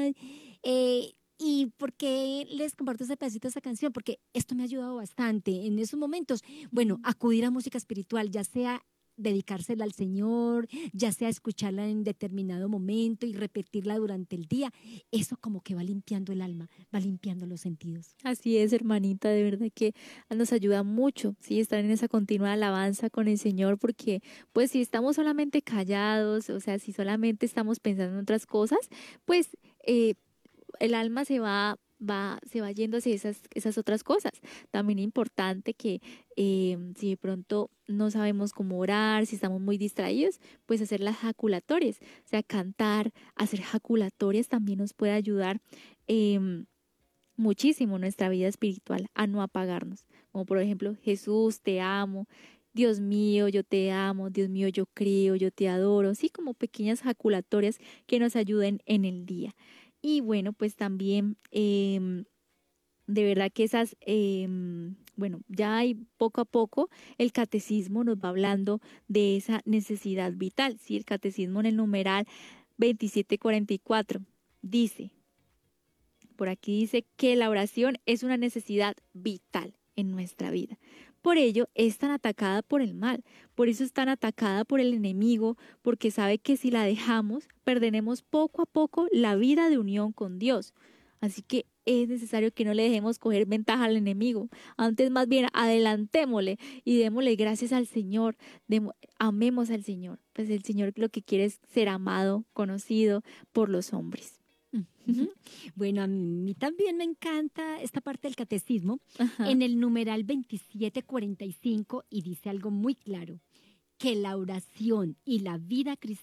¿Y por qué les comparto ese pedacito de esa canción? Porque esto me ha ayudado bastante en esos momentos. Bueno, acudir a música espiritual, ya sea dedicársela al Señor, ya sea escucharla en determinado momento y repetirla durante el día, eso como que va limpiando el alma, va limpiando los sentidos. Así es, hermanita, de verdad que nos ayuda mucho, sí, estar en esa continua alabanza con el Señor, porque pues si estamos solamente callados, o sea, si solamente estamos pensando en otras cosas, pues el alma se va yendo hacia esas otras cosas. También es importante que si de pronto no sabemos cómo orar, si estamos muy distraídos, pues hacer las jaculatorias, o sea, cantar, hacer jaculatorias también nos puede ayudar. Muchísimo nuestra vida espiritual a no apagarnos, como por ejemplo, Jesús, te amo, Dios mío, yo te amo, Dios mío, yo creo, yo te adoro, así como pequeñas jaculatorias que nos ayuden en el día. Y bueno, pues también de verdad que bueno, ya hay poco a poco el catecismo nos va hablando de esa necesidad vital, ¿sí? El catecismo en el numeral 2744 dice, por aquí dice que la oración es una necesidad vital en nuestra vida. Por ello es tan atacada por el mal, por eso es tan atacada por el enemigo, porque sabe que si la dejamos, perderemos poco a poco la vida de unión con Dios. Así que es necesario que no le dejemos coger ventaja al enemigo. Antes más bien adelantémosle y démosle gracias al Señor, amemos al Señor. Pues el Señor lo que quiere es ser amado, conocido por los hombres. Ujú. Bueno, a mí también me encanta esta parte del catecismo Ajá. en el numeral 2745 y dice algo muy claro, que la oración y la vida cristiana